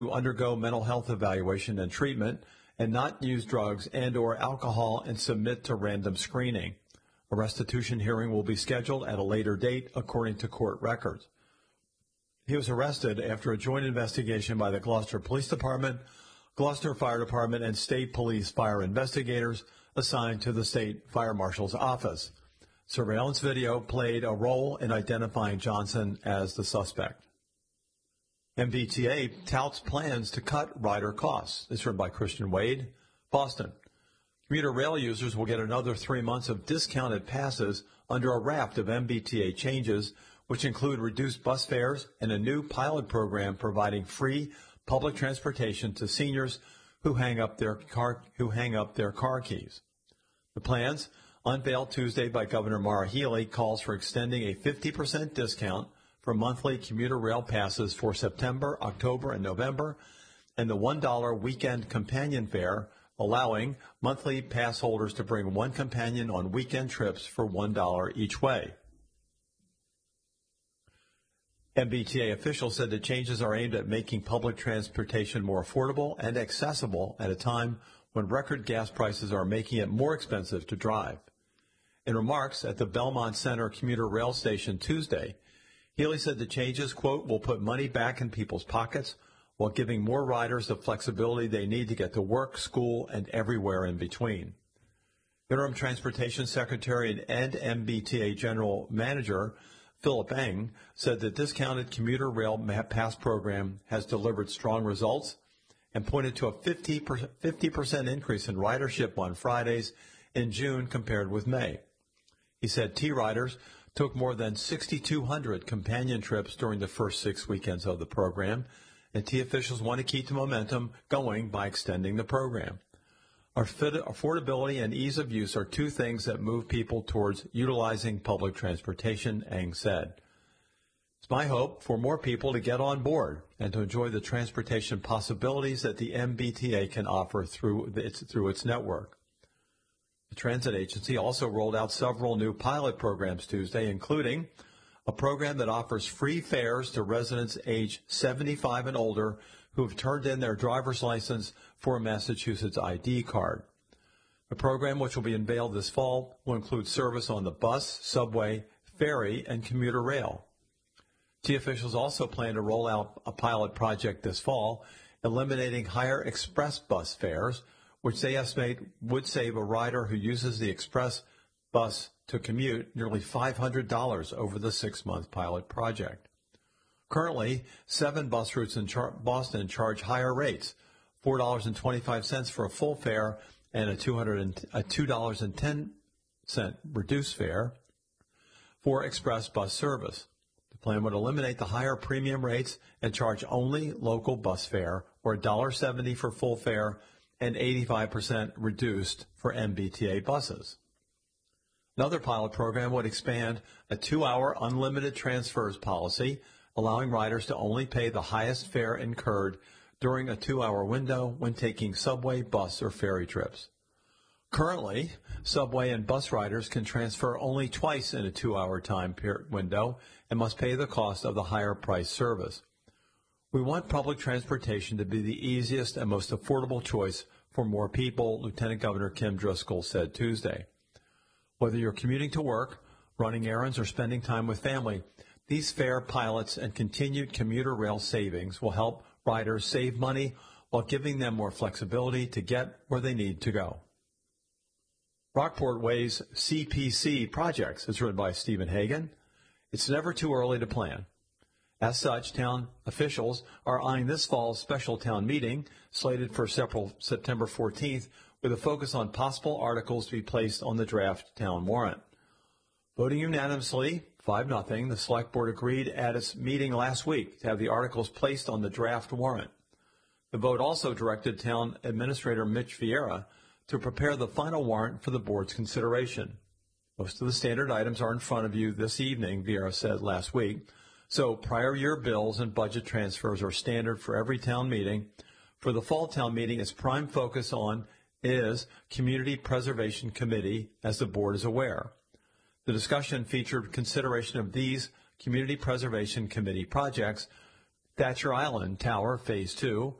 to undergo mental health evaluation and treatment and not use drugs and or alcohol and submit to random screening. A restitution hearing will be scheduled at a later date, according to court records. He was arrested after a joint investigation by the Gloucester Police Department, Gloucester Fire Department, and state police fire investigators assigned to the state fire marshal's office. Surveillance video played a role in identifying Johnson as the suspect. MBTA touts plans to cut rider costs. This is written by Christian Wade, Boston. Commuter rail users will get another 3 months of discounted passes under a raft of MBTA changes, which include reduced bus fares and a new pilot program providing free public transportation to seniors who hang up their car keys. The plans, unveiled Tuesday by Governor Maura Healey, calls for extending a 50% discount for monthly commuter rail passes for September, October, and November, and the $1 weekend companion fare, allowing monthly pass holders to bring one companion on weekend trips for $1 each way. MBTA officials said the changes are aimed at making public transportation more affordable and accessible at a time when record gas prices are making it more expensive to drive. In remarks at the Belmont Center commuter rail station Tuesday, Healey said the changes, quote, will put money back in people's pockets while giving more riders the flexibility they need to get to work, school, and everywhere in between. Interim Transportation Secretary and MBTA General Manager Philip Eng said the discounted commuter rail pass program has delivered strong results and pointed to a 50% increase in ridership on Fridays in June compared with May. He said T-riders took more than 6,200 companion trips during the first 6 weekends of the program, and T officials want to keep the momentum going by extending the program. Affordability and ease of use are two things that move people towards utilizing public transportation, Eng said. It's my hope for more people to get on board and to enjoy the transportation possibilities that the MBTA can offer through its network. The transit agency also rolled out several new pilot programs Tuesday, including a program that offers free fares to residents age 75 and older who have turned in their driver's license for a Massachusetts ID card. The program, which will be unveiled this fall, will include service on the bus, subway, ferry, and commuter rail. T officials also plan to roll out a pilot project this fall, eliminating higher express bus fares, which they estimate would save a rider who uses the express bus to commute nearly $500 over the 6-month pilot project. Currently, 7 bus routes in Boston charge higher rates, $4.25 for a full fare and a $2.10 reduced fare for express bus service. The plan would eliminate the higher premium rates and charge only local bus fare, or $1.70 for full fare and 85% reduced for MBTA buses. Another pilot program would expand a 2-hour unlimited transfers policy, allowing riders to only pay the highest fare incurred during a 2-hour window when taking subway, bus, or ferry trips. Currently, subway and bus riders can transfer only twice in a 2-hour time window and must pay the cost of the higher price service. We want public transportation to be the easiest and most affordable choice for more people, Lieutenant Governor Kim Driscoll said Tuesday. Whether you're commuting to work, running errands, or spending time with family, these fare pilots and continued commuter rail savings will help riders save money while giving them more flexibility to get where they need to go. Rockport weighs CPC projects, is written by Stephen Hagan. It's never too early to plan. As such, town officials are eyeing this fall's special town meeting, slated for September 14th, with a focus on possible articles to be placed on the draft town warrant. Voting unanimously, 5-0, the Select Board agreed at its meeting last week to have the articles placed on the draft warrant. The vote also directed Town Administrator Mitch Vieira to prepare the final warrant for the Board's consideration. Most of the standard items are in front of you this evening, Vieira said last week, so prior year bills and budget transfers are standard for every town meeting. For the fall town meeting, its prime focus is Community Preservation Committee, as the Board is aware. The discussion featured consideration of these Community Preservation Committee projects Thatcher Island Tower Phase 2,